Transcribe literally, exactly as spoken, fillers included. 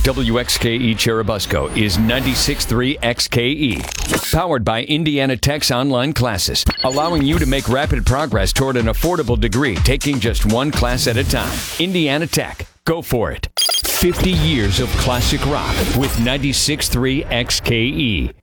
W X K E Cherubusco is ninety-six point three X K E. Powered by Indiana Tech's online classes, allowing you to make rapid progress toward an affordable degree, taking just one class at a time. Indiana Tech. Go for it. fifty years of classic rock with ninety-six point three X K E.